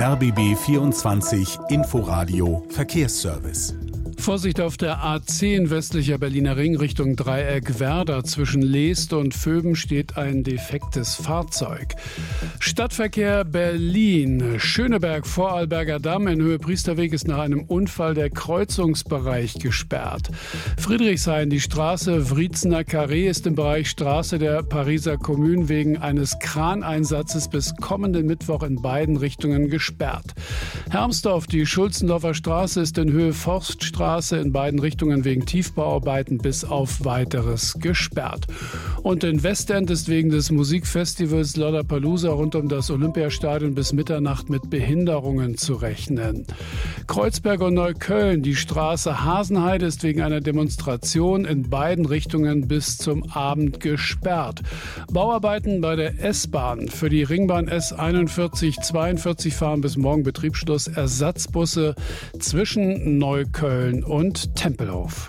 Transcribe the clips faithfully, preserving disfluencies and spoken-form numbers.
R B B vierundzwanzig Inforadio Verkehrsservice. Vorsicht auf der A zehn westlicher Berliner Ring Richtung Dreieck Werder. Zwischen Leest und Vöben steht ein defektes Fahrzeug. Stadtverkehr Berlin. Schöneberg, Vorarlberger Damm in Höhe Priesterweg ist nach einem Unfall der Kreuzungsbereich gesperrt. Friedrichshain, die Straße Wriezener Carré ist im Bereich Straße der Pariser Kommune wegen eines Kraneinsatzes bis kommenden Mittwoch in beiden Richtungen gesperrt. Hermsdorf, die Schulzendorfer Straße ist in Höhe Forststraße in beiden Richtungen wegen Tiefbauarbeiten bis auf Weiteres gesperrt. Und in Westend ist wegen des Musikfestivals Lollapalooza rund um das Olympiastadion bis Mitternacht mit Behinderungen zu rechnen. Kreuzberg und Neukölln, die Straße Hasenheide ist wegen einer Demonstration in beiden Richtungen bis zum Abend gesperrt. Bauarbeiten bei der S-Bahn. Für die Ringbahn S einundvierzig zweiundvierzig fahren bis morgen Betriebsschluss Ersatzbusse zwischen Neukölln und Tempelhof.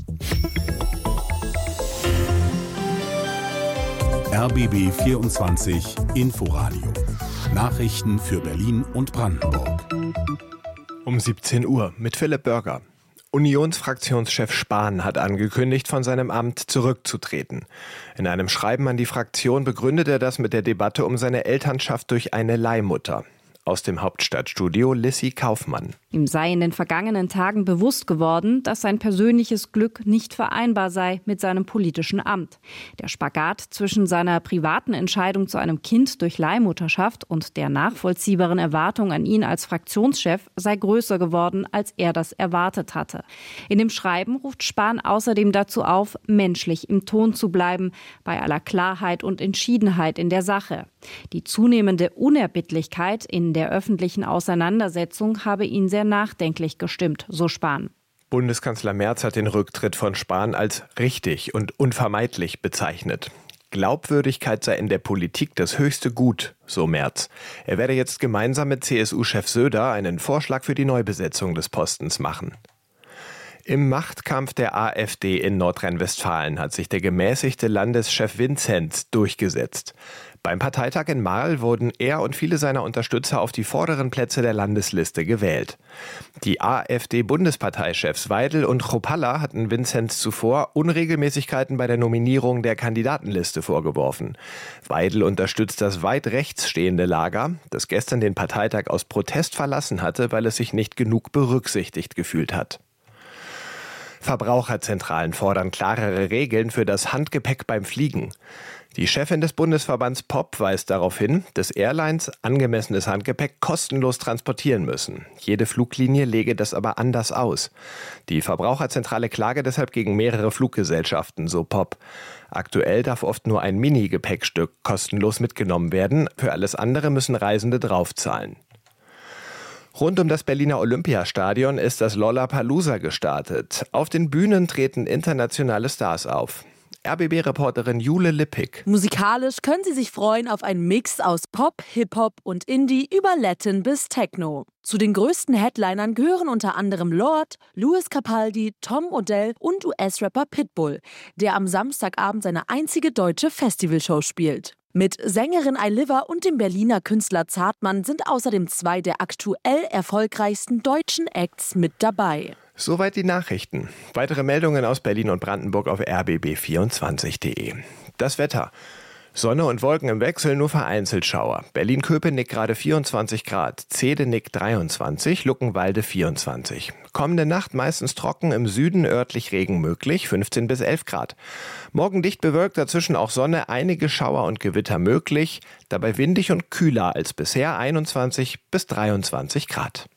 R B B vierundzwanzig Inforadio. Nachrichten für Berlin und Brandenburg. Um siebzehn Uhr mit Philipp Börger. Unionsfraktionschef Spahn hat angekündigt, von seinem Amt zurückzutreten. In einem Schreiben an die Fraktion begründet er das mit der Debatte um seine Elternschaft durch eine Leihmutter. Aus dem Hauptstadtstudio Lissy Kaufmann. Ihm sei in den vergangenen Tagen bewusst geworden, dass sein persönliches Glück nicht vereinbar sei mit seinem politischen Amt. Der Spagat zwischen seiner privaten Entscheidung zu einem Kind durch Leihmutterschaft und der nachvollziehbaren Erwartung an ihn als Fraktionschef sei größer geworden, als er das erwartet hatte. In dem Schreiben ruft Spahn außerdem dazu auf, menschlich im Ton zu bleiben, bei aller Klarheit und Entschiedenheit in der Sache. Die zunehmende Unerbittlichkeit in der öffentlichen Auseinandersetzung habe ihn sehr nachdenklich gestimmt, so Spahn. Bundeskanzler Merz hat den Rücktritt von Spahn als richtig und unvermeidlich bezeichnet. Glaubwürdigkeit sei in der Politik das höchste Gut, so Merz. Er werde jetzt gemeinsam mit C S U-Chef Söder einen Vorschlag für die Neubesetzung des Postens machen. Im Machtkampf der AfD in Nordrhein-Westfalen hat sich der gemäßigte Landeschef Vinzenz durchgesetzt. Beim Parteitag in Marl wurden er und viele seiner Unterstützer auf die vorderen Plätze der Landesliste gewählt. Die AfD-Bundesparteichefs Weidel und Chrupalla hatten Vinzenz zuvor Unregelmäßigkeiten bei der Nominierung der Kandidatenliste vorgeworfen. Weidel unterstützt das weit rechts stehende Lager, das gestern den Parteitag aus Protest verlassen hatte, weil es sich nicht genug berücksichtigt gefühlt hat. Verbraucherzentralen fordern klarere Regeln für das Handgepäck beim Fliegen. Die Chefin des Bundesverbands P O P weist darauf hin, dass Airlines angemessenes Handgepäck kostenlos transportieren müssen. Jede Fluglinie lege das aber anders aus. Die Verbraucherzentrale klage deshalb gegen mehrere Fluggesellschaften, so P O P. Aktuell darf oft nur ein Mini-Gepäckstück kostenlos mitgenommen werden. Für alles andere müssen Reisende draufzahlen. Rund um das Berliner Olympiastadion ist das Lollapalooza gestartet. Auf den Bühnen treten internationale Stars auf. R B B-Reporterin Jule Lippig. Musikalisch können Sie sich freuen auf einen Mix aus Pop, Hip-Hop und Indie über Latin bis Techno. Zu den größten Headlinern gehören unter anderem Lorde, Lewis Capaldi, Tom Odell und U S-Rapper Pitbull, der am Samstagabend seine einzige deutsche Festivalshow spielt. Mit Sängerin Ailiva und dem Berliner Künstler Zartmann sind außerdem zwei der aktuell erfolgreichsten deutschen Acts mit dabei. Soweit die Nachrichten. Weitere Meldungen aus Berlin und Brandenburg auf r b b vierundzwanzig punkt de. Das Wetter. Sonne und Wolken im Wechsel, nur vereinzelt Schauer. Berlin-Köpenick gerade vierundzwanzig Grad, Zedenick dreiundzwanzig, Luckenwalde vierundzwanzig. Kommende Nacht meistens trocken, im Süden örtlich Regen möglich, fünfzehn bis elf Grad. Morgen dicht bewölkt, dazwischen auch Sonne, einige Schauer und Gewitter möglich, dabei windig und kühler als bisher, einundzwanzig bis dreiundzwanzig Grad.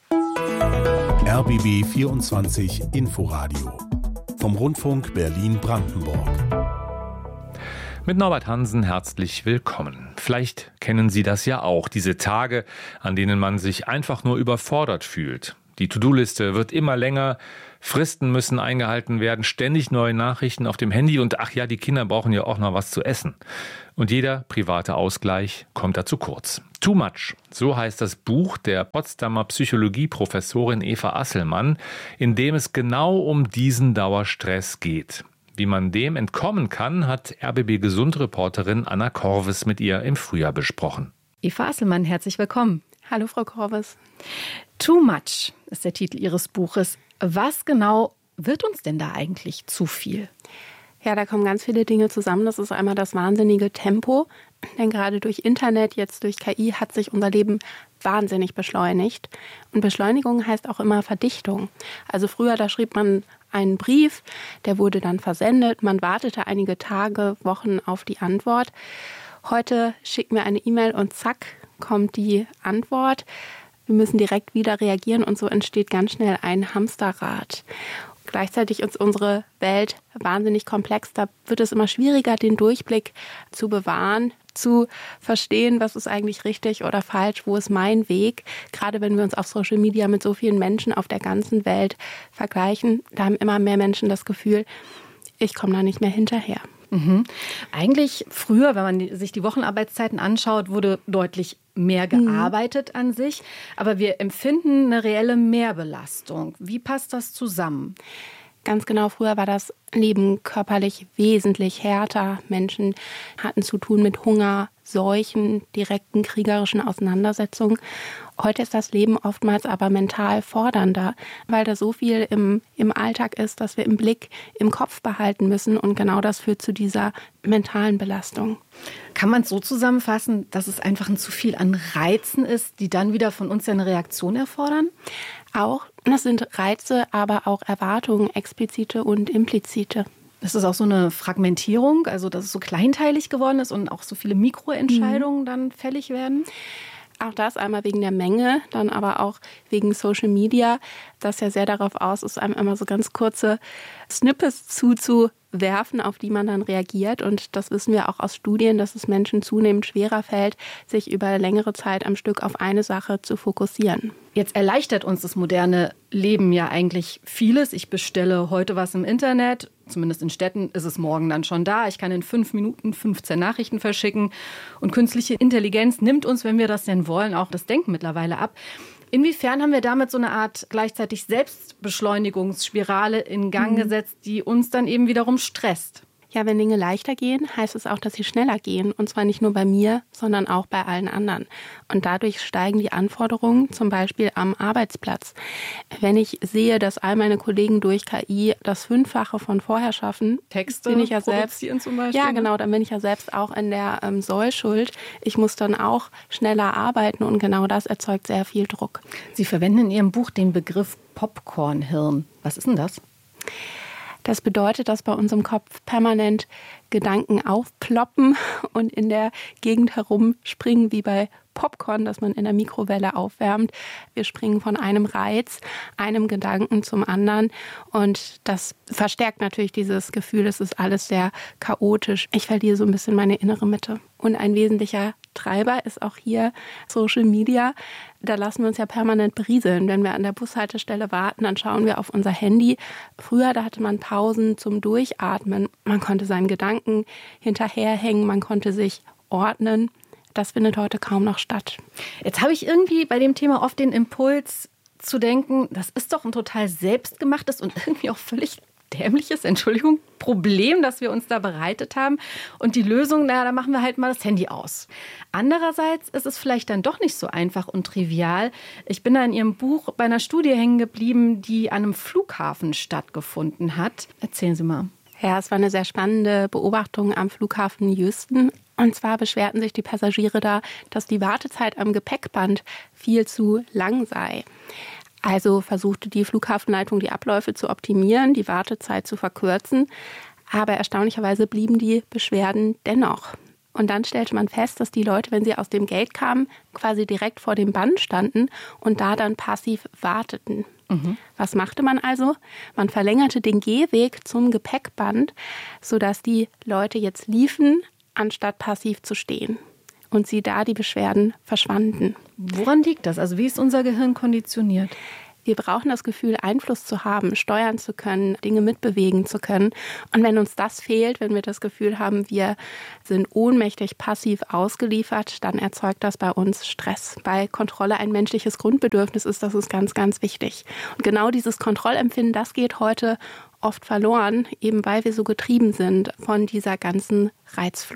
R B B vierundzwanzig Inforadio vom Rundfunk Berlin-Brandenburg. Mit Norbert Hansen herzlich willkommen. Vielleicht kennen Sie das ja auch, diese Tage, an denen man sich einfach nur überfordert fühlt. Die To-Do-Liste wird immer länger, Fristen müssen eingehalten werden, ständig neue Nachrichten auf dem Handy und ach ja, die Kinder brauchen ja auch noch was zu essen. Und jeder private Ausgleich kommt da zu kurz. Too Much, so heißt das Buch der Potsdamer Psychologieprofessorin Eva Asselmann, in dem es genau um diesen Dauerstress geht. Wie man dem entkommen kann, hat R B B-Gesund-Reporterin Anna Korves mit ihr im Frühjahr besprochen. Eva Asselmann, herzlich willkommen. Hallo, Frau Korwes. Too much ist der Titel Ihres Buches. Was genau wird uns denn da eigentlich zu viel? Ja, da kommen ganz viele Dinge zusammen. Das ist einmal das wahnsinnige Tempo. Denn gerade durch Internet, jetzt durch K I, hat sich unser Leben wahnsinnig beschleunigt. Und Beschleunigung heißt auch immer Verdichtung. Also früher, da schrieb man einen Brief, der wurde dann versendet. Man wartete einige Tage, Wochen auf die Antwort. Heute schicken wir eine E-Mail und zack, kommt die Antwort. Wir müssen direkt wieder reagieren und so entsteht ganz schnell ein Hamsterrad. Gleichzeitig ist unsere Welt wahnsinnig komplex. Da wird es immer schwieriger, den Durchblick zu bewahren, zu verstehen, was ist eigentlich richtig oder falsch, wo ist mein Weg. Gerade wenn wir uns auf Social Media mit so vielen Menschen auf der ganzen Welt vergleichen, da haben immer mehr Menschen das Gefühl, ich komme da nicht mehr hinterher. Mhm. Eigentlich früher, wenn man sich die Wochenarbeitszeiten anschaut, wurde deutlich mehr gearbeitet mhm. an sich. Aber wir empfinden eine reelle Mehrbelastung. Wie passt das zusammen? Ganz genau, früher war das Leben körperlich wesentlich härter. Menschen hatten zu tun mit Hunger, Seuchen, direkten kriegerischen Auseinandersetzungen. Heute ist das Leben oftmals aber mental fordernder, weil da so viel im, im Alltag ist, dass wir im Blick, im Kopf behalten müssen. Und genau das führt zu dieser mentalen Belastung. Kann man es so zusammenfassen, dass es einfach ein zu viel an Reizen ist, die dann wieder von uns ja eine Reaktion erfordern? Auch, das sind Reize, aber auch Erwartungen, explizite und implizite. Das ist auch so eine Fragmentierung, also dass es so kleinteilig geworden ist und auch so viele Mikroentscheidungen mhm. dann fällig werden? Auch das einmal wegen der Menge, dann aber auch wegen Social Media, das ja sehr darauf aus ist, einem immer so ganz kurze Snippets zuzuwerfen, auf die man dann reagiert. Und das wissen wir auch aus Studien, dass es Menschen zunehmend schwerer fällt, sich über längere Zeit am Stück auf eine Sache zu fokussieren. Jetzt erleichtert uns das moderne Leben ja eigentlich vieles. Ich bestelle heute was im Internet, zumindest in Städten ist es morgen dann schon da. Ich kann in fünf Minuten fünfzehn Nachrichten verschicken. Und künstliche Intelligenz nimmt uns, wenn wir das denn wollen, auch das Denken mittlerweile ab. Inwiefern haben wir damit so eine Art gleichzeitig Selbstbeschleunigungsspirale in Gang mhm. gesetzt, die uns dann eben wiederum stresst? Ja, wenn Dinge leichter gehen, heißt es auch, dass sie schneller gehen. Und zwar nicht nur bei mir, sondern auch bei allen anderen. Und dadurch steigen die Anforderungen, zum Beispiel am Arbeitsplatz. Wenn ich sehe, dass all meine Kollegen durch K I das Fünffache von vorher schaffen, Texte bin ich ja selbst, zum Beispiel. Ja, genau, dann bin ich ja selbst auch in der ähm, Sollschuld. Ich muss dann auch schneller arbeiten und genau das erzeugt sehr viel Druck. Sie verwenden in Ihrem Buch den Begriff Popcornhirn. Was ist denn das? Das bedeutet, dass bei uns im Kopf permanent Gedanken aufploppen und in der Gegend herumspringen, wie bei Popcorn, das man in der Mikrowelle aufwärmt. Wir springen von einem Reiz, einem Gedanken zum anderen und das verstärkt natürlich dieses Gefühl, es ist alles sehr chaotisch. Ich verliere so ein bisschen meine innere Mitte. Und ein wesentlicher Treiber ist auch hier Social Media. Da lassen wir uns ja permanent berieseln. Wenn wir an der Bushaltestelle warten, dann schauen wir auf unser Handy. Früher, da hatte man Pausen zum Durchatmen. Man konnte seinen Gedanken hinterherhängen, man konnte sich ordnen. Das findet heute kaum noch statt. Jetzt habe ich irgendwie bei dem Thema oft den Impuls zu denken, das ist doch ein total selbstgemachtes und irgendwie auch völlig dämliches, Entschuldigung, Problem, das wir uns da bereitet haben. Und die Lösung, naja, da machen wir halt mal das Handy aus. Andererseits ist es vielleicht dann doch nicht so einfach und trivial. Ich bin da in Ihrem Buch bei einer Studie hängen geblieben, die an einem Flughafen stattgefunden hat. Erzählen Sie mal. Ja, es war eine sehr spannende Beobachtung am Flughafen Houston. Und zwar beschwerten sich die Passagiere da, dass die Wartezeit am Gepäckband viel zu lang sei. Also versuchte die Flughafenleitung, die Abläufe zu optimieren, die Wartezeit zu verkürzen. Aber erstaunlicherweise blieben die Beschwerden dennoch. Und dann stellte man fest, dass die Leute, wenn sie aus dem Gate kamen, quasi direkt vor dem Band standen und da dann passiv warteten. Mhm. Was machte man also? Man verlängerte den Gehweg zum Gepäckband, sodass die Leute jetzt liefen, anstatt passiv zu stehen. Und sie da die Beschwerden verschwanden. Woran liegt das? Also wie ist unser Gehirn konditioniert? Wir brauchen das Gefühl, Einfluss zu haben, steuern zu können, Dinge mitbewegen zu können. Und wenn uns das fehlt, wenn wir das Gefühl haben, wir sind ohnmächtig passiv ausgeliefert, dann erzeugt das bei uns Stress. Weil Kontrolle ein menschliches Grundbedürfnis ist, das ist ganz, ganz wichtig. Und genau dieses Kontrollempfinden, das geht heute oft verloren, eben weil wir so getrieben sind von dieser ganzen Reizflut.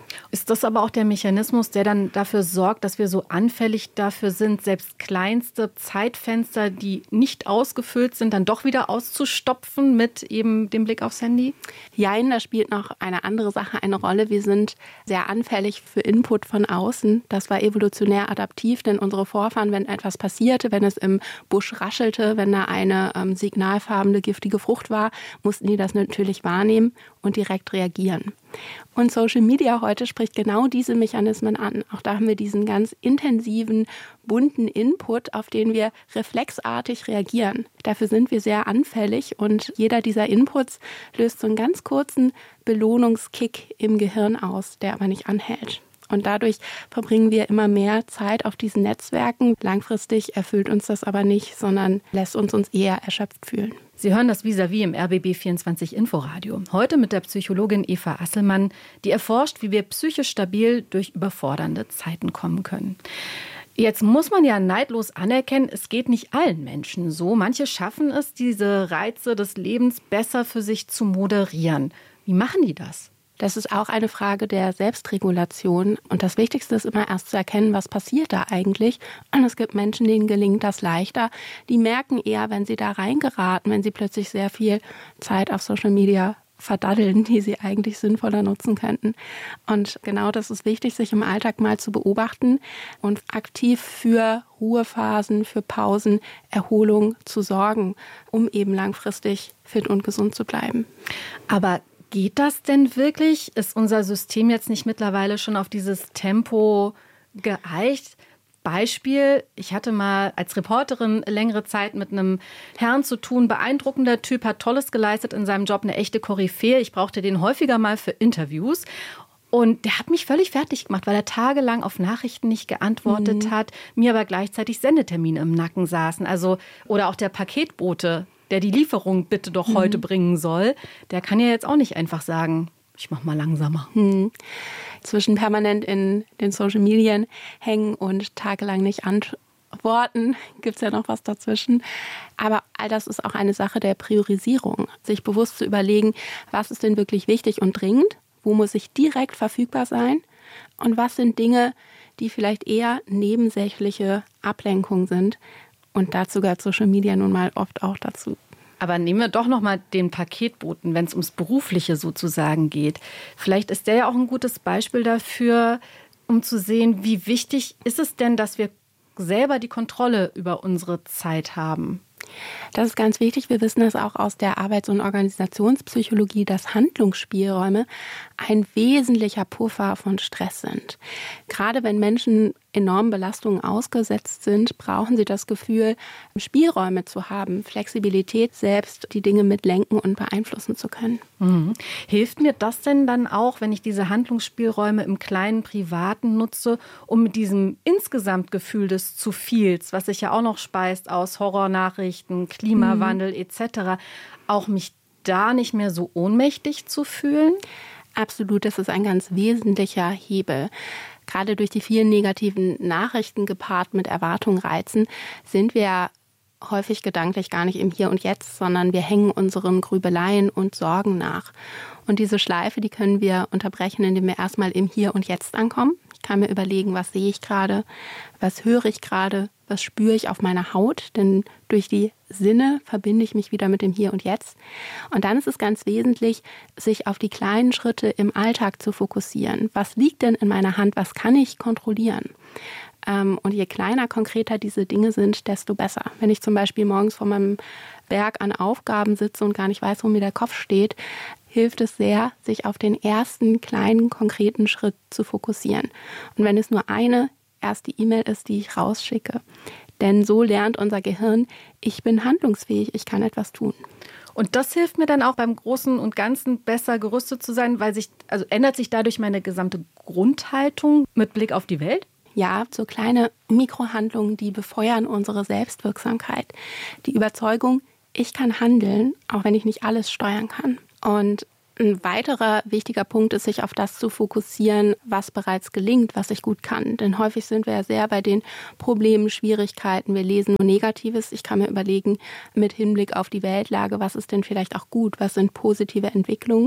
Ist das aber auch der Mechanismus, der dann dafür sorgt, dass wir so anfällig dafür sind, selbst kleinste Zeitfenster, die nicht ausgefüllt sind, dann doch wieder auszustopfen mit eben dem Blick aufs Handy? Jein, da spielt noch eine andere Sache eine Rolle. Wir sind sehr anfällig für Input von außen. Das war evolutionär adaptiv, denn unsere Vorfahren, wenn etwas passierte, wenn es im Busch raschelte, wenn da eine ähm, signalfarbene, giftige Frucht war, mussten die das natürlich wahrnehmen und direkt reagieren. Und Social Media heute spricht genau diese Mechanismen an. Auch da haben wir diesen ganz intensiven, bunten Input, auf den wir reflexartig reagieren. Dafür sind wir sehr anfällig und jeder dieser Inputs löst so einen ganz kurzen Belohnungskick im Gehirn aus, der aber nicht anhält. Und dadurch verbringen wir immer mehr Zeit auf diesen Netzwerken. Langfristig erfüllt uns das aber nicht, sondern lässt uns uns eher erschöpft fühlen. Sie hören das Vis-à-vis im R B B vierundzwanzig Inforadio. Heute mit der Psychologin Eva Asselmann, die erforscht, wie wir psychisch stabil durch überfordernde Zeiten kommen können. Jetzt muss man ja neidlos anerkennen, es geht nicht allen Menschen so. Manche schaffen es, diese Reize des Lebens besser für sich zu moderieren. Wie machen die das? Das ist auch eine Frage der Selbstregulation. Und das Wichtigste ist immer erst zu erkennen, was passiert da eigentlich. Und es gibt Menschen, denen gelingt das leichter. Die merken eher, wenn sie da reingeraten, wenn sie plötzlich sehr viel Zeit auf Social Media verdaddeln, die sie eigentlich sinnvoller nutzen könnten. Und genau das ist wichtig, sich im Alltag mal zu beobachten und aktiv für Ruhephasen, für Pausen, Erholung zu sorgen, um eben langfristig fit und gesund zu bleiben. Aber geht das denn wirklich? Ist unser System jetzt nicht mittlerweile schon auf dieses Tempo geeicht? Beispiel, ich hatte mal als Reporterin längere Zeit mit einem Herrn zu tun, beeindruckender Typ, hat Tolles geleistet in seinem Job, eine echte Koryphäe. Ich brauchte den häufiger mal für Interviews. Und der hat mich völlig fertig gemacht, weil er tagelang auf Nachrichten nicht geantwortet mhm. hat, mir aber gleichzeitig Sendetermine im Nacken saßen. Also, oder auch der Paketbote, der die Lieferung bitte doch heute mhm. bringen soll, der kann ja jetzt auch nicht einfach sagen, ich mach mal langsamer. Mhm. Zwischen permanent in den Social Medien hängen und tagelang nicht antworten, gibt es ja noch was dazwischen. Aber all das ist auch eine Sache der Priorisierung. Sich bewusst zu überlegen, was ist denn wirklich wichtig und dringend, wo muss ich direkt verfügbar sein und was sind Dinge, die vielleicht eher nebensächliche Ablenkung sind. Und dazu gehört Social Media nun mal oft auch dazu. Aber nehmen wir doch noch mal den Paketboten, wenn es ums Berufliche sozusagen geht. Vielleicht ist der ja auch ein gutes Beispiel dafür, um zu sehen, wie wichtig ist es denn, dass wir selber die Kontrolle über unsere Zeit haben. Das ist ganz wichtig. Wir wissen das auch aus der Arbeits- und Organisationspsychologie, dass Handlungsspielräume ein wesentlicher Puffer von Stress sind. Gerade wenn Menschen enormen Belastungen ausgesetzt sind, brauchen sie das Gefühl, Spielräume zu haben, Flexibilität, selbst die Dinge mitlenken und beeinflussen zu können. Mhm. Hilft mir das denn dann auch, wenn ich diese Handlungsspielräume im kleinen Privaten nutze, um mit diesem Insgesamtgefühl des zu viels, was sich ja auch noch speist aus Horrornachrichten, Klimawandel mhm. et cetera, auch mich da nicht mehr so ohnmächtig zu fühlen? Absolut, das ist ein ganz wesentlicher Hebel. Gerade durch die vielen negativen Nachrichten gepaart mit Erwartungen, Reizen, sind wir häufig gedanklich gar nicht im Hier und Jetzt, sondern wir hängen unseren Grübeleien und Sorgen nach. Und diese Schleife, die können wir unterbrechen, indem wir erstmal im Hier und Jetzt ankommen. Ich kann mir überlegen, was sehe ich gerade, was höre ich gerade, was spüre ich auf meiner Haut, denn durch die Sinne verbinde ich mich wieder mit dem Hier und Jetzt. Und dann ist es ganz wesentlich, sich auf die kleinen Schritte im Alltag zu fokussieren. Was liegt denn in meiner Hand, was kann ich kontrollieren? Und je kleiner, konkreter diese Dinge sind, desto besser. Wenn ich zum Beispiel morgens vor meinem Berg an Aufgaben sitze und gar nicht weiß, wo mir der Kopf steht, hilft es sehr, sich auf den ersten kleinen, konkreten Schritt zu fokussieren. Und wenn es nur eine erste E-Mail ist, die ich rausschicke. Denn so lernt unser Gehirn, ich bin handlungsfähig, ich kann etwas tun. Und das hilft mir dann auch beim Großen und Ganzen besser gerüstet zu sein, weil sich, also ändert sich dadurch meine gesamte Grundhaltung mit Blick auf die Welt? Ja, so kleine Mikrohandlungen, die befeuern unsere Selbstwirksamkeit. Die Überzeugung, ich kann handeln, auch wenn ich nicht alles steuern kann. Und ein weiterer wichtiger Punkt ist, sich auf das zu fokussieren, was bereits gelingt, was ich gut kann. Denn häufig sind wir ja sehr bei den Problemen, Schwierigkeiten. Wir lesen nur Negatives. Ich kann mir überlegen, mit Hinblick auf die Weltlage, was ist denn vielleicht auch gut, was sind positive Entwicklungen.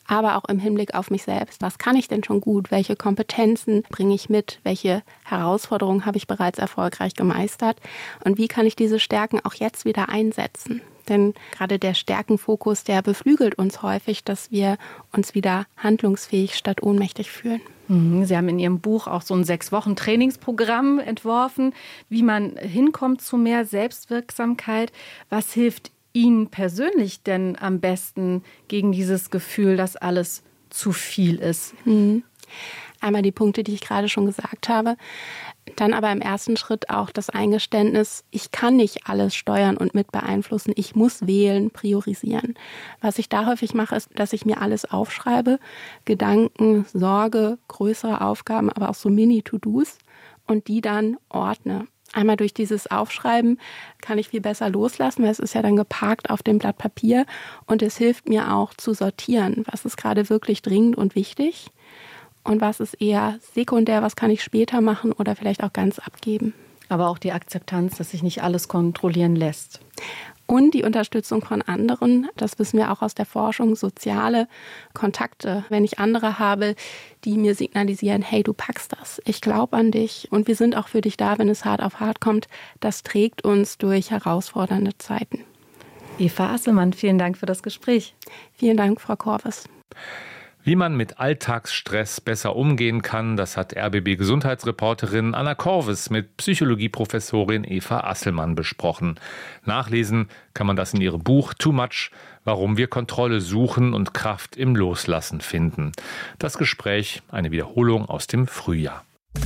aber auch im Hinblick auf mich selbst. Was kann ich denn schon gut? Welche Kompetenzen bringe ich mit? Welche Herausforderungen habe ich bereits erfolgreich gemeistert? Und wie kann ich diese Stärken auch jetzt wieder einsetzen? Denn gerade der Stärkenfokus, der beflügelt uns häufig, dass wir uns wieder handlungsfähig statt ohnmächtig fühlen. Sie haben in Ihrem Buch auch so ein sechs Wochen Trainingsprogramm entworfen, wie man hinkommt zu mehr Selbstwirksamkeit. Was hilft Ihnen persönlich denn am besten gegen dieses Gefühl, dass alles zu viel ist? Mhm. Einmal die Punkte, die ich gerade schon gesagt habe. Dann aber im ersten Schritt auch das Eingeständnis, ich kann nicht alles steuern und mit beeinflussen. Ich muss wählen, priorisieren. Was ich da häufig mache, ist, dass ich mir alles aufschreibe. Gedanken, Sorge, größere Aufgaben, aber auch so Mini-To-Dos und die dann ordne. Einmal durch dieses Aufschreiben kann ich viel besser loslassen, weil es ist ja dann geparkt auf dem Blatt Papier. Und es hilft mir auch zu sortieren, was ist gerade wirklich dringend und wichtig. Und was ist eher sekundär, was kann ich später machen oder vielleicht auch ganz abgeben. Aber auch die Akzeptanz, dass sich nicht alles kontrollieren lässt. Und die Unterstützung von anderen, das wissen wir auch aus der Forschung, soziale Kontakte. Wenn ich andere habe, die mir signalisieren, hey, du packst das, ich glaube an dich und wir sind auch für dich da, wenn es hart auf hart kommt, das trägt uns durch herausfordernde Zeiten. Eva Asselmann, vielen Dank für das Gespräch. Vielen Dank, Frau Korves. Wie man mit Alltagsstress besser umgehen kann, das hat R B B-Gesundheitsreporterin Anna Korves mit Psychologieprofessorin Eva Asselmann besprochen. Nachlesen kann man das in ihrem Buch Too Much, warum wir Kontrolle suchen und Kraft im Loslassen finden. Das Gespräch, eine Wiederholung aus dem Frühjahr.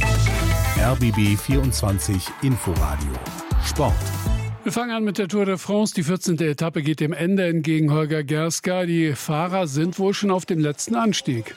R B B vierundzwanzig Inforadio Sport. Wir fangen an mit der Tour de France. Die vierzehnte Etappe geht dem Ende entgegen. Holger Gerska. Die Fahrer sind wohl schon auf dem letzten Anstieg.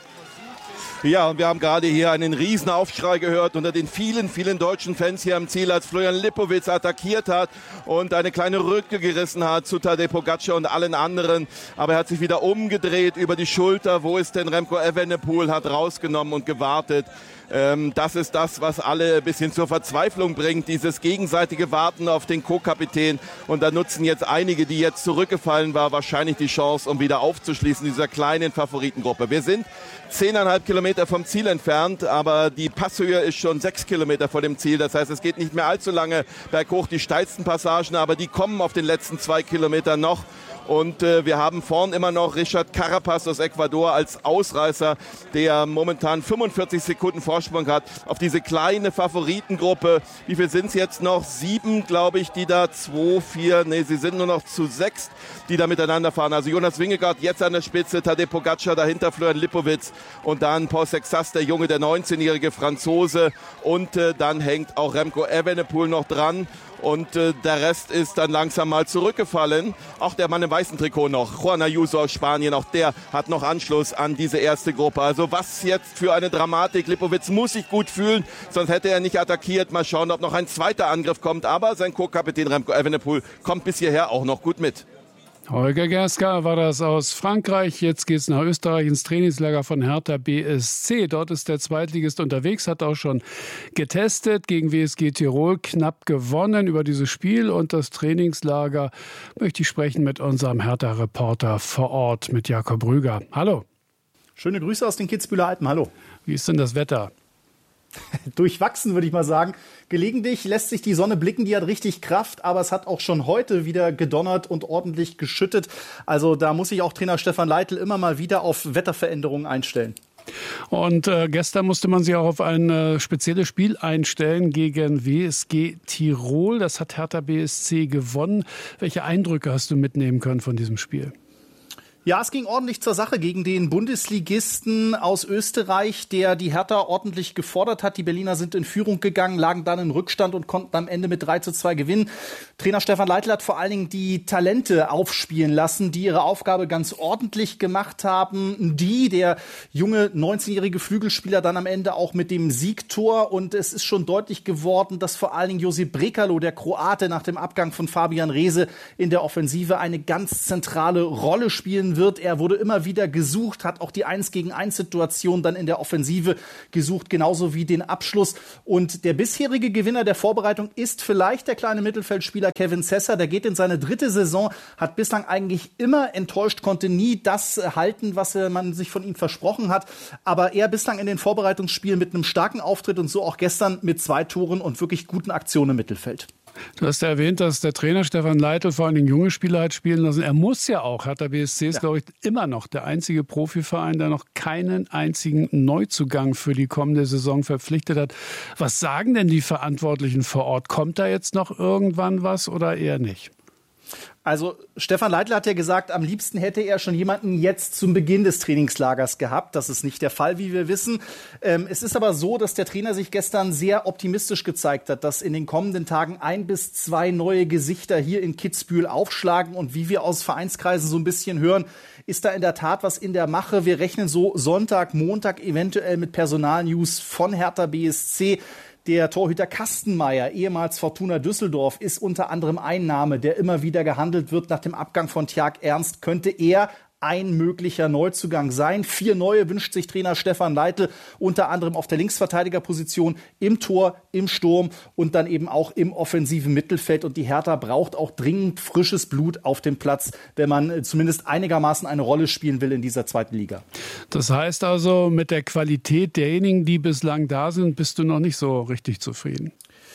Ja, und wir haben gerade hier einen riesen Aufschrei gehört unter den vielen, vielen deutschen Fans hier am Ziel, als Florian Lipowitz attackiert hat und eine kleine Rücke gerissen hat zu Tadej Pogacar und allen anderen. Aber er hat sich wieder umgedreht über die Schulter. Wo ist denn Remco Evenepoel? Hat rausgenommen und gewartet. Ähm, das ist das, was alle ein bisschen zur Verzweiflung bringt, dieses gegenseitige Warten auf den Co-Kapitän. Und da nutzen jetzt einige, die jetzt zurückgefallen waren, wahrscheinlich die Chance, um wieder aufzuschließen, dieser kleinen Favoritengruppe. Wir sind zehneinhalb Kilometer vom Ziel entfernt, aber die Passhöhe ist schon sechs Kilometer vor dem Ziel. Das heißt, es geht nicht mehr allzu lange berghoch, die steilsten Passagen, aber die kommen auf den letzten zwei Kilometern noch. Und äh, wir haben vorn immer noch Richard Carapaz aus Ecuador als Ausreißer, der momentan fünfundvierzig Sekunden Vorsprung hat auf diese kleine Favoritengruppe. Wie viel sind es jetzt noch? Sieben, glaube ich, die da, zwei, vier, nee, sie sind nur noch zu sechs, die da miteinander fahren. Also Jonas Vingegaard jetzt an der Spitze, Tadej Pogacar dahinter, Florian Lipowitz und dann Paul Sexas, der Junge, der neunzehnjährige Franzose. Und äh, dann hängt auch Remco Evenepoel noch dran. Und äh, der Rest ist dann langsam mal zurückgefallen. Auch der Mann im weißen Trikot noch, Juan Ayuso aus Spanien, auch der hat noch Anschluss an diese erste Gruppe. Also was jetzt für eine Dramatik. Lipowitz muss sich gut fühlen, sonst hätte er nicht attackiert. Mal schauen, ob noch ein zweiter Angriff kommt. Aber sein Co-Kapitän Remco Evenepoel kommt bis hierher auch noch gut mit. Holger Gerska war das aus Frankreich. Jetzt geht es nach Österreich ins Trainingslager von Hertha B S C. Dort ist der Zweitligist unterwegs, hat auch schon getestet, gegen W S G Tirol knapp gewonnen. Über dieses Spiel und das Trainingslager möchte ich sprechen mit unserem Hertha-Reporter vor Ort, mit Jakob Rüger. Hallo. Schöne Grüße aus den Kitzbüheler Alpen. Hallo. Wie ist denn das Wetter? Durchwachsen, würde ich mal sagen. Gelegentlich lässt sich die Sonne blicken, die hat richtig Kraft, aber es hat auch schon heute wieder gedonnert und ordentlich geschüttet. Also da muss sich auch Trainer Stefan Leitl immer mal wieder auf Wetterveränderungen einstellen. Und äh, gestern musste man sich auch auf ein äh, spezielles Spiel einstellen gegen W S G Tirol. Das hat Hertha B S C gewonnen. Welche Eindrücke hast du mitnehmen können von diesem Spiel? Ja, es ging ordentlich zur Sache gegen den Bundesligisten aus Österreich, der die Hertha ordentlich gefordert hat. Die Berliner sind in Führung gegangen, lagen dann in Rückstand und konnten am Ende mit drei zu zwei gewinnen. Trainer Stefan Leitl hat vor allen Dingen die Talente aufspielen lassen, die ihre Aufgabe ganz ordentlich gemacht haben. Die, der junge neunzehnjährige Flügelspieler, dann am Ende auch mit dem Siegtor. Und es ist schon deutlich geworden, dass vor allen Dingen Josip Brekalo, der Kroate, nach dem Abgang von Fabian Reese in der Offensive eine ganz zentrale Rolle spielen gehalten wird. Er wurde immer wieder gesucht, hat auch die eins gegen eins Situation dann in der Offensive gesucht, genauso wie den Abschluss. Und der bisherige Gewinner der Vorbereitung ist vielleicht der kleine Mittelfeldspieler Kevin Sessa. Der geht in seine dritte Saison, hat bislang eigentlich immer enttäuscht, konnte nie das halten, was man sich von ihm versprochen hat. Aber er bislang in den Vorbereitungsspielen mit einem starken Auftritt und so auch gestern mit zwei Toren und wirklich guten Aktionen im Mittelfeld. Du hast ja erwähnt, dass der Trainer Stefan Leitl vor allen Dingen junge Spieler hat spielen lassen. Er muss ja auch. Hertha B S C ist, ja. glaube ich, immer noch der einzige Profiverein, der noch keinen einzigen Neuzugang für die kommende Saison verpflichtet hat. Was sagen denn die Verantwortlichen vor Ort? Kommt da jetzt noch irgendwann was oder eher nicht? Also Stefan Leitl hat ja gesagt, am liebsten hätte er schon jemanden jetzt zum Beginn des Trainingslagers gehabt. Das ist nicht der Fall, wie wir wissen. Ähm, es ist aber so, dass der Trainer sich gestern sehr optimistisch gezeigt hat, dass in den kommenden Tagen ein bis zwei neue Gesichter hier in Kitzbühel aufschlagen. Und wie wir aus Vereinskreisen so ein bisschen hören, ist da in der Tat was in der Mache. Wir rechnen so Sonntag, Montag eventuell mit Personalnews von Hertha B S C. Der Torhüter Kastenmeier, ehemals Fortuna Düsseldorf, ist unter anderem ein Name, der immer wieder gehandelt wird. Nach dem Abgang von Tjark Ernst könnte er ein möglicher Neuzugang sein. Vier neue wünscht sich Trainer Stefan Leitl, unter anderem auf der Linksverteidigerposition, im Tor, im Sturm und dann eben auch im offensiven Mittelfeld. Und die Hertha braucht auch dringend frisches Blut auf dem Platz, wenn man zumindest einigermaßen eine Rolle spielen will in dieser zweiten Liga. Das heißt also, mit der Qualität derjenigen, die bislang da sind, bist du noch nicht so richtig zufrieden?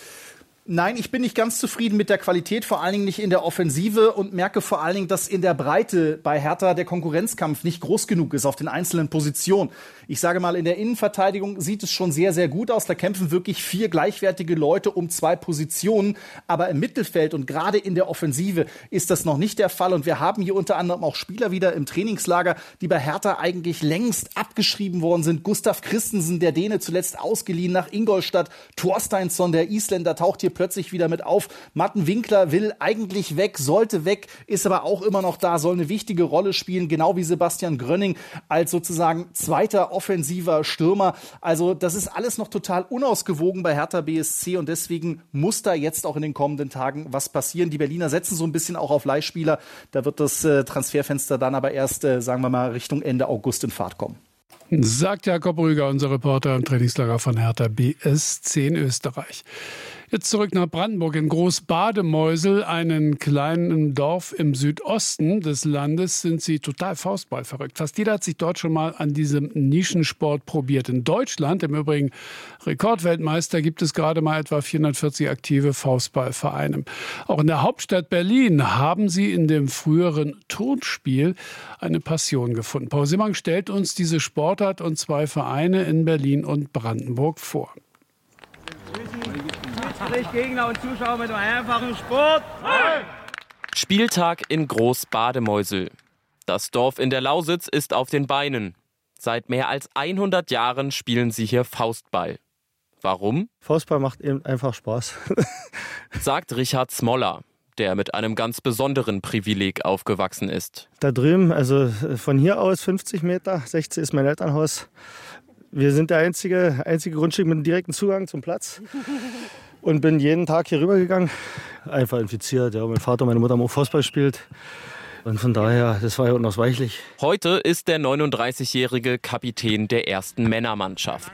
Nein, ich bin nicht ganz zufrieden mit der Qualität, vor allen Dingen nicht in der Offensive und merke vor allen Dingen, dass in der Breite bei Hertha der Konkurrenzkampf nicht groß genug ist auf den einzelnen Positionen. Ich sage mal, in der Innenverteidigung sieht es schon sehr, sehr gut aus. Da kämpfen wirklich vier gleichwertige Leute um zwei Positionen. Aber im Mittelfeld und gerade in der Offensive ist das noch nicht der Fall. Und wir haben hier unter anderem auch Spieler wieder im Trainingslager, die bei Hertha eigentlich längst abgeschrieben worden sind. Gustav Christensen, der Däne, zuletzt ausgeliehen nach Ingolstadt. Thorsteinsson, der Isländer, taucht hier plötzlich wieder mit auf. Matten Winkler will eigentlich weg, sollte weg, ist aber auch immer noch da, soll eine wichtige Rolle spielen, genau wie Sebastian Grönning als sozusagen zweiter offensiver Stürmer. Also das ist alles noch total unausgewogen bei Hertha B S C und deswegen muss da jetzt auch in den kommenden Tagen was passieren. Die Berliner setzen so ein bisschen auch auf Leihspieler. Da wird das äh, Transferfenster dann aber erst, äh, sagen wir mal, Richtung Ende August in Fahrt kommen. Sagt Jakob Rüger, unser Reporter im Trainingslager von Hertha B S C in Österreich. Jetzt zurück nach Brandenburg. In Großbademeusel, einem kleinen Dorf im Südosten des Landes, sind sie total Faustball verrückt. Fast jeder hat sich dort schon mal an diesem Nischensport probiert. In Deutschland, im Übrigen Rekordweltmeister, gibt es gerade mal etwa vierhundertvierzig aktive Faustballvereine. Auch in der Hauptstadt Berlin haben sie in dem früheren Turnspiel eine Passion gefunden. Paul Simmang stellt uns diese Sportart und zwei Vereine in Berlin und Brandenburg vor. Gegner und Zuschauer mit einem einfachen Sport. Hey! Spieltag in Großbademeusel. Das Dorf in der Lausitz ist auf den Beinen. Seit mehr als hundert Jahren spielen sie hier Faustball. Warum? Faustball macht eben einfach Spaß. Sagt Richard Smoller, der mit einem ganz besonderen Privileg aufgewachsen ist. Da drüben, also von hier aus fünfzig Meter, sechzig ist mein Elternhaus. Wir sind der einzige, einzige Grundstück mit einem direkten Zugang zum Platz. Und bin jeden Tag hier rübergegangen. Einfach infiziert. Ja, mein Vater und meine Mutter haben auch Fußball gespielt. Und von daher, das war ja unausweichlich. Heute ist der neununddreißigjährige Kapitän der ersten Männermannschaft.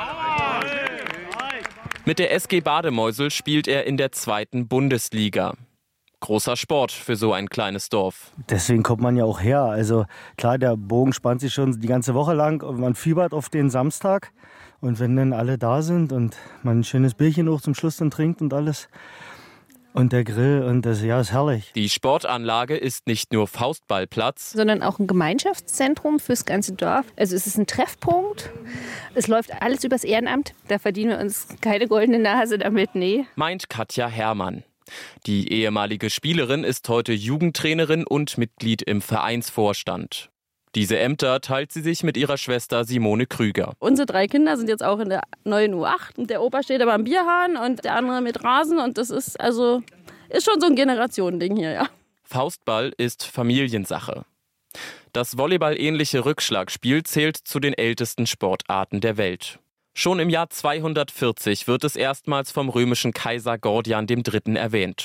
Mit der S G Bademeusel spielt er in der zweiten Bundesliga. Großer Sport für so ein kleines Dorf. Deswegen kommt man ja auch her. Also klar, der Bogen spannt sich schon die ganze Woche lang und man fiebert auf den Samstag. Und wenn dann alle da sind und man ein schönes Bierchen auch zum Schluss dann trinkt und alles und der Grill und das, ja, ist herrlich. Die Sportanlage ist nicht nur Faustballplatz, sondern auch ein Gemeinschaftszentrum fürs ganze Dorf. Also es ist ein Treffpunkt. Es läuft alles übers Ehrenamt. Da verdienen wir uns keine goldene Nase damit, nee. Meint Katja Herrmann. Die ehemalige Spielerin ist heute Jugendtrainerin und Mitglied im Vereinsvorstand. Diese Ämter teilt sie sich mit ihrer Schwester Simone Krüger. Unsere drei Kinder sind jetzt auch in der neuen U acht. Und der Opa steht aber am Bierhahn und der andere mit Rasen. Und das ist also ist schon so ein Generationending hier, ja. Faustball ist Familiensache. Das Volleyball-ähnliche Rückschlagspiel zählt zu den ältesten Sportarten der Welt. Schon im Jahr zweihundertvierzig wird es erstmals vom römischen Kaiser Gordian der Dritte erwähnt.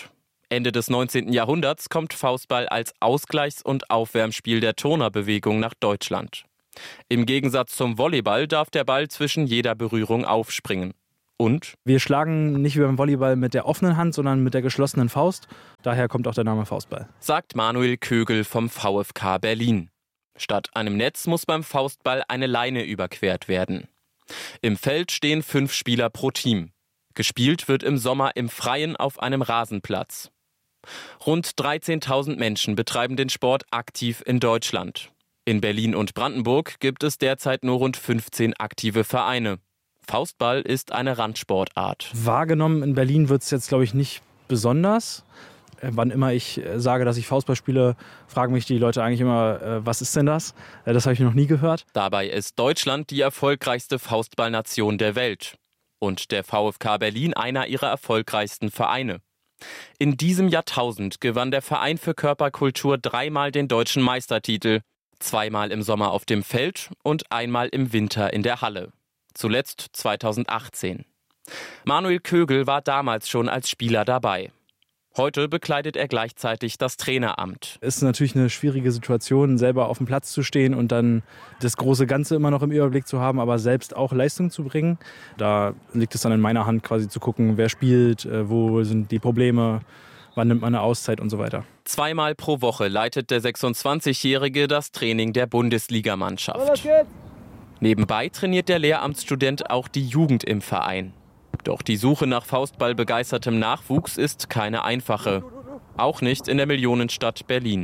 Ende des neunzehnten Jahrhunderts kommt Faustball als Ausgleichs- und Aufwärmspiel der Turnerbewegung nach Deutschland. Im Gegensatz zum Volleyball darf der Ball zwischen jeder Berührung aufspringen. Und? Wir schlagen nicht wie beim Volleyball mit der offenen Hand, sondern mit der geschlossenen Faust. Daher kommt auch der Name Faustball. Sagt Manuel Kögel vom VfK Berlin. Statt einem Netz muss beim Faustball eine Leine überquert werden. Im Feld stehen fünf Spieler pro Team. Gespielt wird im Sommer im Freien auf einem Rasenplatz. Rund dreizehntausend Menschen betreiben den Sport aktiv in Deutschland. In Berlin und Brandenburg gibt es derzeit nur rund fünfzehn aktive Vereine. Faustball ist eine Randsportart. Wahrgenommen in Berlin wird es jetzt, glaube ich, nicht besonders. Wann immer ich sage, dass ich Faustball spiele, fragen mich die Leute eigentlich immer, was ist denn das? Das habe ich noch nie gehört. Dabei ist Deutschland die erfolgreichste Faustballnation der Welt. Und der VfK Berlin einer ihrer erfolgreichsten Vereine. In diesem Jahrtausend gewann der Verein für Körperkultur dreimal den deutschen Meistertitel. Zweimal im Sommer auf dem Feld und einmal im Winter in der Halle. Zuletzt zweitausendachtzehn. Manuel Kögel war damals schon als Spieler dabei. Heute bekleidet er gleichzeitig das Traineramt. Es ist natürlich eine schwierige Situation, selber auf dem Platz zu stehen und dann das große Ganze immer noch im Überblick zu haben, aber selbst auch Leistung zu bringen. Da liegt es dann in meiner Hand, quasi zu gucken, wer spielt, wo sind die Probleme, wann nimmt man eine Auszeit und so weiter. Zweimal pro Woche leitet der sechsundzwanzigjährige das Training der Bundesligamannschaft. Nebenbei trainiert der Lehramtsstudent auch die Jugend im Verein. Doch die Suche nach Faustball-begeistertem Nachwuchs ist keine einfache. Auch nicht in der Millionenstadt Berlin.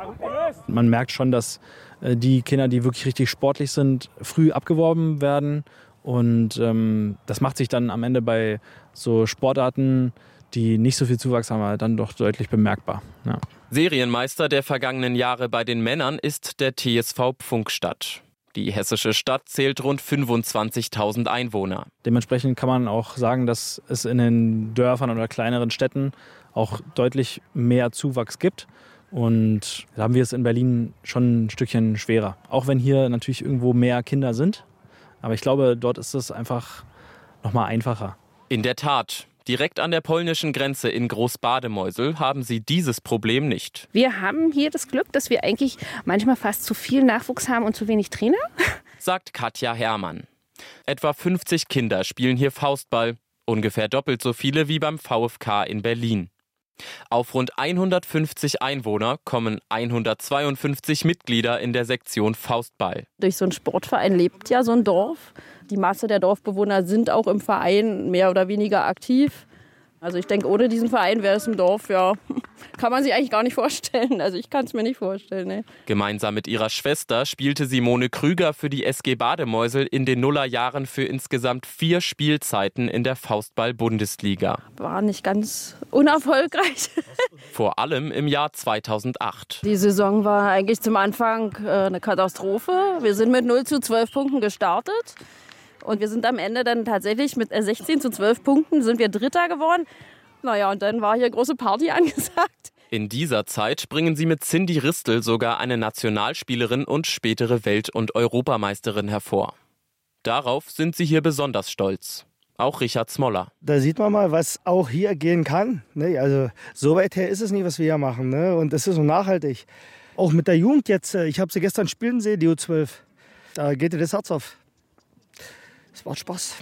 Man merkt schon, dass die Kinder, die wirklich richtig sportlich sind, früh abgeworben werden. Und ähm, das macht sich dann am Ende bei so Sportarten, die nicht so viel Zuwachs haben, dann doch deutlich bemerkbar. Ja. Serienmeister der vergangenen Jahre bei den Männern ist der T S V Pfunkstadt. Die hessische Stadt zählt rund fünfundzwanzigtausend Einwohner. Dementsprechend kann man auch sagen, dass es in den Dörfern oder kleineren Städten auch deutlich mehr Zuwachs gibt. Und da haben wir es in Berlin schon ein Stückchen schwerer. Auch wenn hier natürlich irgendwo mehr Kinder sind. Aber ich glaube, dort ist es einfach noch mal einfacher. In der Tat. Direkt an der polnischen Grenze in Großbademeusel haben sie dieses Problem nicht. Wir haben hier das Glück, dass wir eigentlich manchmal fast zu viel Nachwuchs haben und zu wenig Trainer, sagt Katja Herrmann. Etwa fünfzig Kinder spielen hier Faustball, ungefähr doppelt so viele wie beim VfK in Berlin. Auf rund hundertfünfzig Einwohner kommen hundertzweiundfünfzig Mitglieder in der Sektion Faustball. Durch so einen Sportverein lebt ja so ein Dorf. Die Masse der Dorfbewohner sind auch im Verein mehr oder weniger aktiv. Also ich denke, ohne diesen Verein wäre es im Dorf, ja, kann man sich eigentlich gar nicht vorstellen. Also ich kann es mir nicht vorstellen. Nee. Gemeinsam mit ihrer Schwester spielte Simone Krüger für die S G Bademeusel in den Nullerjahren für insgesamt vier Spielzeiten in der Faustball-Bundesliga. War nicht ganz unerfolgreich. Vor allem im Jahr zweitausendacht. Die Saison war eigentlich zum Anfang äh, eine Katastrophe. Wir sind mit null zu zwölf Punkten gestartet. Und wir sind am Ende dann tatsächlich mit sechzehn zu zwölf Punkten sind wir Dritter geworden. Naja, und dann war hier große Party angesagt. In dieser Zeit bringen sie mit Cindy Ristel sogar eine Nationalspielerin und spätere Welt- und Europameisterin hervor. Darauf sind sie hier besonders stolz. Auch Richard Smoller. Da sieht man mal, was auch hier gehen kann. Also so weit her ist es nicht, was wir hier machen. Ne? Und das ist so nachhaltig. Auch mit der Jugend jetzt. Ich habe sie gestern spielen sehen, die U zwölf. Da geht dir das Herz auf. Es macht Spaß.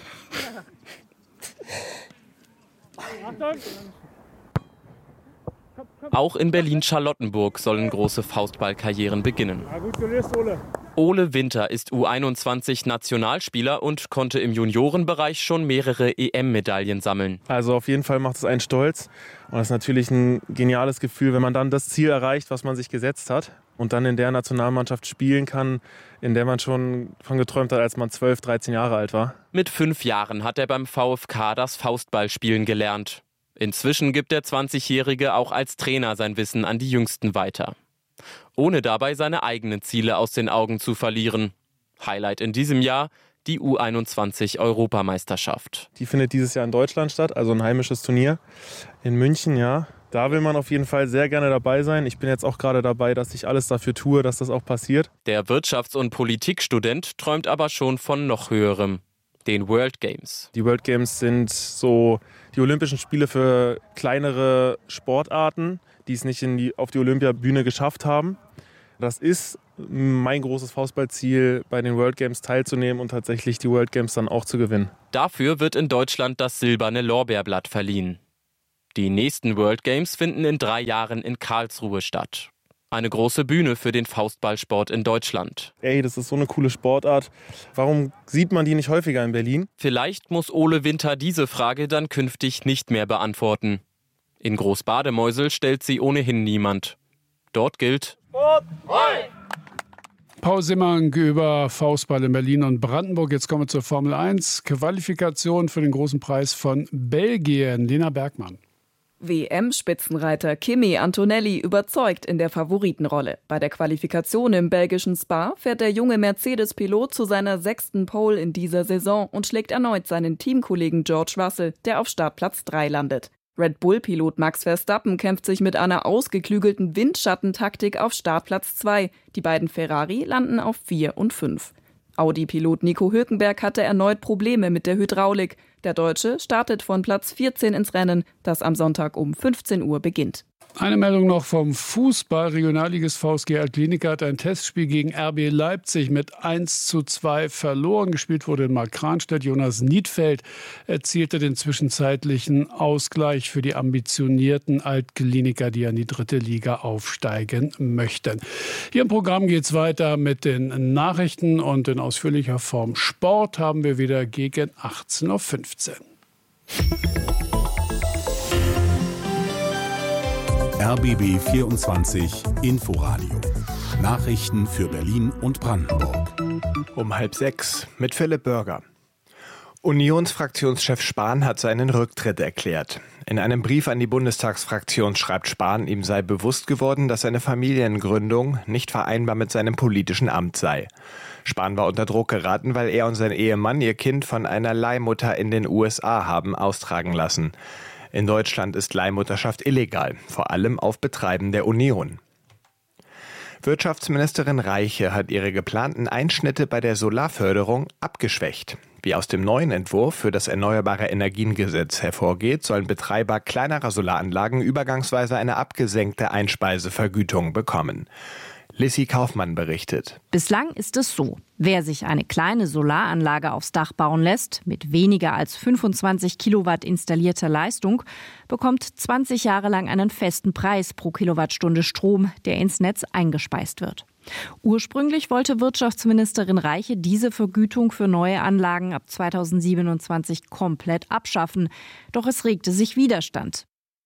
Auch in Berlin-Charlottenburg sollen große Faustballkarrieren beginnen. Ja, gut gelöst, Ole. Ole Winter ist U einundzwanzig Nationalspieler und konnte im Juniorenbereich schon mehrere E M-Medaillen sammeln. Also auf jeden Fall macht es einen stolz. Und das ist natürlich ein geniales Gefühl, wenn man dann das Ziel erreicht, was man sich gesetzt hat. Und dann in der Nationalmannschaft spielen kann, in der man schon von geträumt hat, als man zwölf, dreizehn Jahre alt war. Mit fünf Jahren hat er beim VfK das Faustballspielen gelernt. Inzwischen gibt der zwanzigjährige auch als Trainer sein Wissen an die Jüngsten weiter. Ohne dabei seine eigenen Ziele aus den Augen zu verlieren. Highlight in diesem Jahr die U einundzwanzig Europameisterschaft. Die findet dieses Jahr in Deutschland statt, also ein heimisches Turnier in München, ja. Da will man auf jeden Fall sehr gerne dabei sein. Ich bin jetzt auch gerade dabei, dass ich alles dafür tue, dass das auch passiert. Der Wirtschafts- und Politikstudent träumt aber schon von noch höherem, den World Games. Die World Games sind so die Olympischen Spiele für kleinere Sportarten, die es nicht in die, auf die Olympiabühne geschafft haben. Das ist mein großes Faustballziel, bei den World Games teilzunehmen und tatsächlich die World Games dann auch zu gewinnen. Dafür wird in Deutschland das silberne Lorbeerblatt verliehen. Die nächsten World Games finden in drei Jahren in Karlsruhe statt. Eine große Bühne für den Faustballsport in Deutschland. Ey, das ist so eine coole Sportart. Warum sieht man die nicht häufiger in Berlin? Vielleicht muss Ole Winter diese Frage dann künftig nicht mehr beantworten. In Großbademeusel stellt sie ohnehin niemand. Dort gilt: Paul Simmank über Faustball in Berlin und Brandenburg. Jetzt kommen wir zur Formel eins. Qualifikation für den großen Preis von Belgien. Lena Bergmann. W M-Spitzenreiter Kimi Antonelli überzeugt in der Favoritenrolle. Bei der Qualifikation im belgischen Spa fährt der junge Mercedes-Pilot zu seiner sechsten Pole in dieser Saison und schlägt erneut seinen Teamkollegen George Russell, der auf Startplatz drei landet. Red Bull-Pilot Max Verstappen kämpft sich mit einer ausgeklügelten Windschattentaktik auf Startplatz zwei. Die beiden Ferrari landen auf vier und fünf. Audi-Pilot Nico Hülkenberg hatte erneut Probleme mit der Hydraulik. Der Deutsche startet von Platz vierzehn ins Rennen, das am Sonntag um fünfzehn Uhr beginnt. Eine Meldung noch vom Fußball. Regionalligist V S G Altkliniker hat ein Testspiel gegen R B Leipzig mit eins zu zwei verloren. Gespielt wurde in Markranstädt. Jonas Niedfeld erzielte den zwischenzeitlichen Ausgleich für die ambitionierten Altkliniker, die an die dritte Liga aufsteigen möchten. Hier im Programm geht es weiter mit den Nachrichten und in ausführlicher Form Sport haben wir wieder gegen achtzehn Uhr fünfzehn. R B B vierundzwanzig Inforadio. Nachrichten für Berlin und Brandenburg. Um halb sechs mit Philipp Bürger. Unionsfraktionschef Spahn hat seinen Rücktritt erklärt. In einem Brief an die Bundestagsfraktion schreibt Spahn, ihm sei bewusst geworden, dass seine Familiengründung nicht vereinbar mit seinem politischen Amt sei. Spahn war unter Druck geraten, weil er und sein Ehemann ihr Kind von einer Leihmutter in den U S A haben austragen lassen. In Deutschland ist Leihmutterschaft illegal, vor allem auf Betreiben der Union. Wirtschaftsministerin Reiche hat ihre geplanten Einschnitte bei der Solarförderung abgeschwächt. Wie aus dem neuen Entwurf für das Erneuerbare Energiengesetz hervorgeht, sollen Betreiber kleinerer Solaranlagen übergangsweise eine abgesenkte Einspeisevergütung bekommen. Lissy Kaufmann berichtet. Bislang ist es so: Wer sich eine kleine Solaranlage aufs Dach bauen lässt, mit weniger als fünfundzwanzig Kilowatt installierter Leistung, bekommt zwanzig Jahre lang einen festen Preis pro Kilowattstunde Strom, der ins Netz eingespeist wird. Ursprünglich wollte Wirtschaftsministerin Reiche diese Vergütung für neue Anlagen ab zweitausendsiebenundzwanzig komplett abschaffen. Doch es regte sich Widerstand.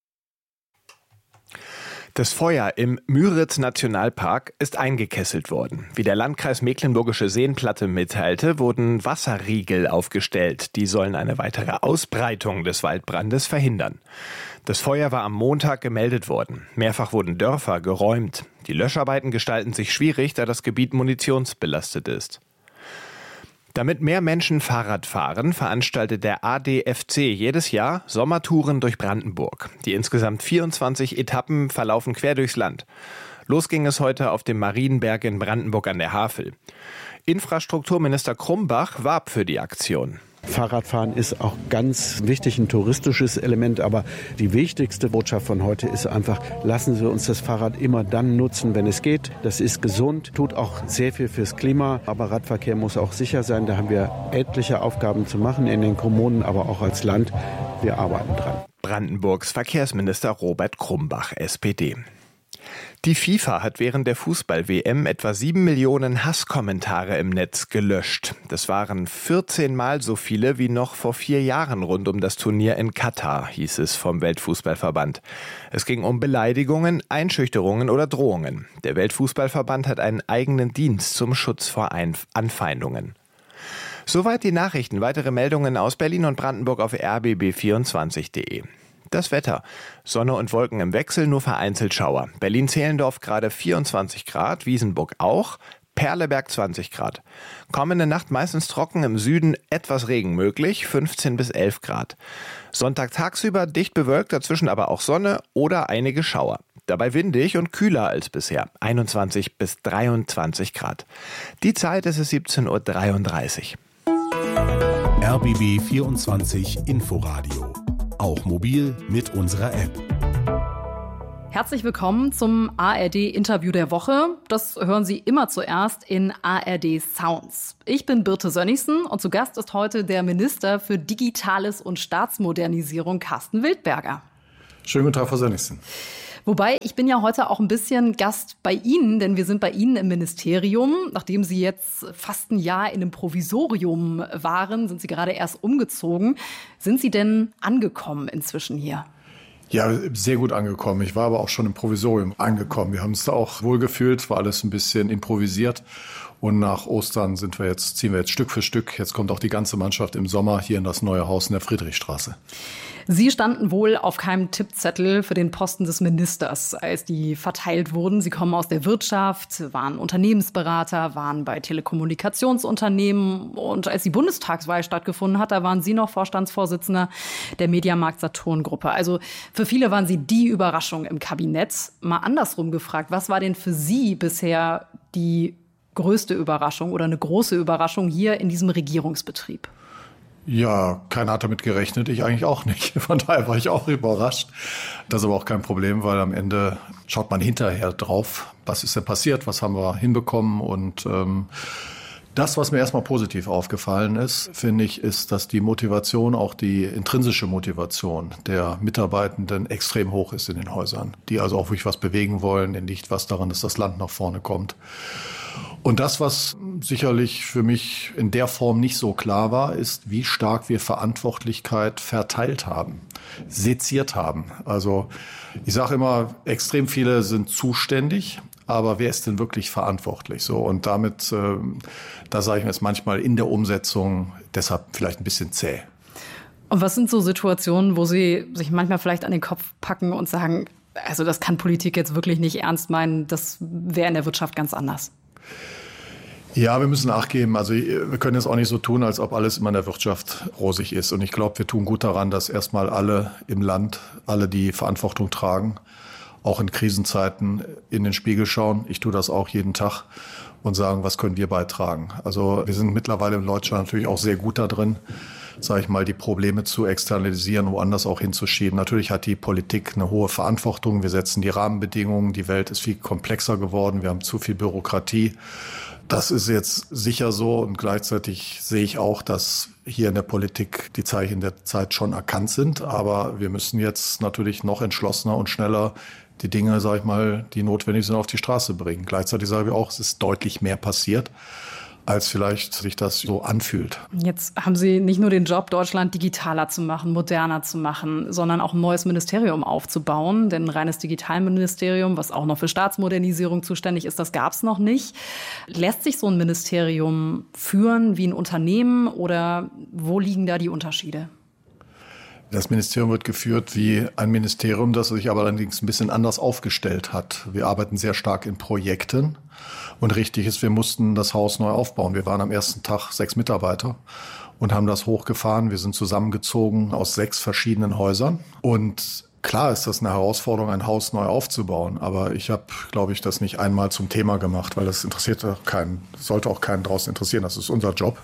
Das Feuer im Müritz-Nationalpark ist eingekesselt worden. Wie der Landkreis Mecklenburgische Seenplatte mitteilte, wurden Wasserriegel aufgestellt. Die sollen eine weitere Ausbreitung des Waldbrandes verhindern. Das Feuer war am Montag gemeldet worden. Mehrfach wurden Dörfer geräumt. Die Löscharbeiten gestalten sich schwierig, da das Gebiet munitionsbelastet ist. Damit mehr Menschen Fahrrad fahren, veranstaltet der A D F C jedes Jahr Sommertouren durch Brandenburg. Die insgesamt vierundzwanzig Etappen verlaufen quer durchs Land. Los ging es heute auf dem Marienberg in Brandenburg an der Havel. Infrastrukturminister Krumbach warb für die Aktion. Fahrradfahren ist auch ganz wichtig, ein touristisches Element, aber die wichtigste Botschaft von heute ist einfach, lassen Sie uns das Fahrrad immer dann nutzen, wenn es geht. Das ist gesund, tut auch sehr viel fürs Klima, aber Radverkehr muss auch sicher sein. Da haben wir etliche Aufgaben zu machen in den Kommunen, aber auch als Land. Wir arbeiten dran. Brandenburgs Verkehrsminister Robert Krumbach, S P D. Die FIFA hat während der Fußball-W M etwa sieben Millionen Hasskommentare im Netz gelöscht. Das waren vierzehn Mal so viele wie noch vor vier Jahren rund um das Turnier in Katar, hieß es vom Weltfußballverband. Es ging um Beleidigungen, Einschüchterungen oder Drohungen. Der Weltfußballverband hat einen eigenen Dienst zum Schutz vor Anfeindungen. Soweit die Nachrichten. Weitere Meldungen aus Berlin und Brandenburg auf r b b vierundzwanzig punkt de. Das Wetter. Sonne und Wolken im Wechsel, nur vereinzelt Schauer. Berlin-Zehlendorf gerade vierundzwanzig Grad, Wiesenburg auch, Perleberg zwanzig Grad. Kommende Nacht meistens trocken, im Süden etwas Regen möglich, fünfzehn bis elf Grad. Sonntag tagsüber dicht bewölkt, dazwischen aber auch Sonne oder einige Schauer. Dabei windig und kühler als bisher, einundzwanzig bis dreiundzwanzig Grad. Die Zeit ist es siebzehn Uhr dreiunddreißig. R B B vierundzwanzig Inforadio. auch mobil mit unserer App. Herzlich willkommen zum A R D-Interview der Woche. Das hören Sie immer zuerst in A R D Sounds. Ich bin Birte Sönnigsen und zu Gast ist heute der Minister für Digitales und Staatsmodernisierung, Carsten Wildberger. Schönen guten Tag, Frau Sönnigsen. Wobei, ich bin ja heute auch ein bisschen Gast bei Ihnen, denn wir sind bei Ihnen im Ministerium. Nachdem Sie jetzt fast ein Jahr in einem Provisorium waren, sind Sie gerade erst umgezogen. Sind Sie denn angekommen inzwischen hier? Ja, sehr gut angekommen. Ich war aber auch schon im Provisorium angekommen. Wir haben uns da auch wohlgefühlt, war alles ein bisschen improvisiert. Und nach Ostern sind wir jetzt, ziehen wir jetzt Stück für Stück. Jetzt kommt auch die ganze Mannschaft im Sommer hier in das neue Haus in der Friedrichstraße. Sie standen wohl auf keinem Tippzettel für den Posten des Ministers, als die verteilt wurden. Sie kommen aus der Wirtschaft, waren Unternehmensberater, waren bei Telekommunikationsunternehmen. Und als die Bundestagswahl stattgefunden hat, da waren Sie noch Vorstandsvorsitzender der Mediamarkt-Saturn-Gruppe. Also für viele waren Sie die Überraschung im Kabinett. Mal andersrum gefragt, was war denn für Sie bisher die größte Überraschung oder eine große Überraschung hier in diesem Regierungsbetrieb? Ja, keiner hat damit gerechnet, ich eigentlich auch nicht. Von daher war ich auch überrascht. Das ist aber auch kein Problem, weil am Ende schaut man hinterher drauf, was ist denn passiert, was haben wir hinbekommen. Und ähm, das, was mir erstmal positiv aufgefallen ist, finde ich, ist, dass die Motivation, auch die intrinsische Motivation der Mitarbeitenden extrem hoch ist in den Häusern. Die also auch wirklich was bewegen wollen, denn nicht was daran, dass das Land nach vorne kommt. Und das, was sicherlich für mich in der Form nicht so klar war, ist, wie stark wir Verantwortlichkeit verteilt haben, seziert haben. Also ich sage immer, extrem viele sind zuständig, aber wer ist denn wirklich verantwortlich? So, und damit, äh, da sage ich mir jetzt manchmal in der Umsetzung deshalb vielleicht ein bisschen zäh. Und was sind so Situationen, wo Sie sich manchmal vielleicht an den Kopf packen und sagen, also das kann Politik jetzt wirklich nicht ernst meinen, das wäre in der Wirtschaft ganz anders? Ja, wir müssen nachgeben. Also wir können jetzt auch nicht so tun, als ob alles immer in der Wirtschaft rosig ist. Und ich glaube, wir tun gut daran, dass erstmal alle im Land, alle die Verantwortung tragen, auch in Krisenzeiten in den Spiegel schauen. Ich tue das auch jeden Tag und sagen, was können wir beitragen. Also wir sind mittlerweile in Deutschland natürlich auch sehr gut da drin, sage ich mal, die Probleme zu externalisieren, woanders auch hinzuschieben. Natürlich hat die Politik eine hohe Verantwortung. Wir setzen die Rahmenbedingungen. Die Welt ist viel komplexer geworden. Wir haben zu viel Bürokratie. Das ist jetzt sicher so. Und gleichzeitig sehe ich auch, dass hier in der Politik die Zeichen der Zeit schon erkannt sind. Aber wir müssen jetzt natürlich noch entschlossener und schneller die Dinge, sage ich mal, die notwendig sind, auf die Straße bringen. Gleichzeitig sage ich auch, es ist deutlich mehr passiert, als vielleicht sich das so anfühlt. Jetzt haben Sie nicht nur den Job, Deutschland digitaler zu machen, moderner zu machen, sondern auch ein neues Ministerium aufzubauen. Denn ein reines Digitalministerium, was auch noch für Staatsmodernisierung zuständig ist, das gab es noch nicht. Lässt sich so ein Ministerium führen wie ein Unternehmen oder wo liegen da die Unterschiede? Das Ministerium wird geführt wie ein Ministerium, das sich aber allerdings ein bisschen anders aufgestellt hat. Wir arbeiten sehr stark in Projekten. Und richtig ist, wir mussten das Haus neu aufbauen. Wir waren am ersten Tag sechs Mitarbeiter und haben das hochgefahren. Wir sind zusammengezogen aus sechs verschiedenen Häusern. Und klar ist das eine Herausforderung, ein Haus neu aufzubauen. Aber ich habe, glaube ich, das nicht einmal zum Thema gemacht, weil das interessiert auch keinen, sollte auch keinen draußen interessieren. Das ist unser Job.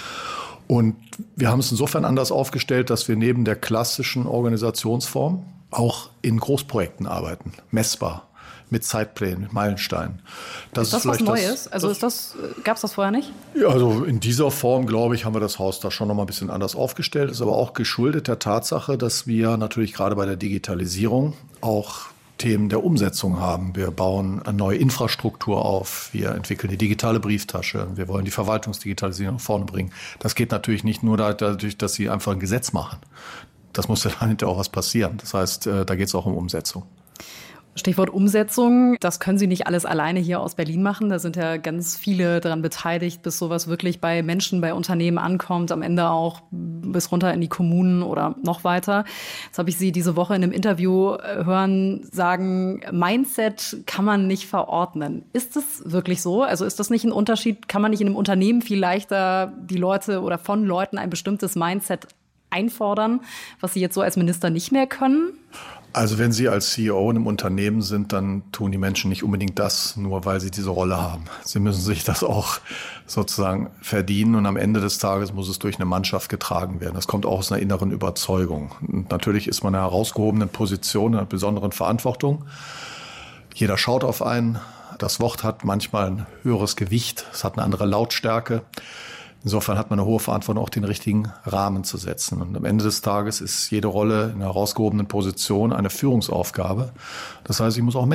Und wir haben es insofern anders aufgestellt, dass wir neben der klassischen Organisationsform auch in Großprojekten arbeiten, messbar, mit Zeitplänen, mit Meilensteinen. Das ist das ist was Neues? Das, also ist das, gab es das vorher nicht? Ja, also in dieser Form, glaube ich, haben wir das Haus da schon noch mal ein bisschen anders aufgestellt. Ist aber auch geschuldet der Tatsache, dass wir natürlich gerade bei der Digitalisierung auch Themen der Umsetzung haben. Wir bauen eine neue Infrastruktur auf. Wir entwickeln die digitale Brieftasche. Wir wollen die Verwaltungsdigitalisierung nach vorne bringen. Das geht natürlich nicht nur dadurch, dass Sie einfach ein Gesetz machen. Das muss ja dahinter auch was passieren. Das heißt, da geht es auch um Umsetzung. Stichwort Umsetzung, das können Sie nicht alles alleine hier aus Berlin machen. Da sind ja ganz viele daran beteiligt, bis sowas wirklich bei Menschen, bei Unternehmen ankommt, am Ende auch bis runter in die Kommunen oder noch weiter. Jetzt habe ich Sie diese Woche in einem Interview hören sagen, Mindset kann man nicht verordnen. Ist das wirklich so? Also ist das nicht ein Unterschied? Kann man nicht in einem Unternehmen viel leichter die Leute oder von Leuten ein bestimmtes Mindset einfordern, was Sie jetzt so als Minister nicht mehr können? Also wenn Sie als C E O in einem Unternehmen sind, dann tun die Menschen nicht unbedingt das, nur weil sie diese Rolle haben. Sie müssen sich das auch sozusagen verdienen und am Ende des Tages muss es durch eine Mannschaft getragen werden. Das kommt auch aus einer inneren Überzeugung. Und natürlich ist man in einer herausgehobenen Position, in einer besonderen Verantwortung. Jeder schaut auf einen. Das Wort hat manchmal ein höheres Gewicht, es hat eine andere Lautstärke. Insofern hat man eine hohe Verantwortung, auch den richtigen Rahmen zu setzen. Und am Ende des Tages ist jede Rolle in einer herausgehobenen Position eine Führungsaufgabe. Das heißt, ich muss auch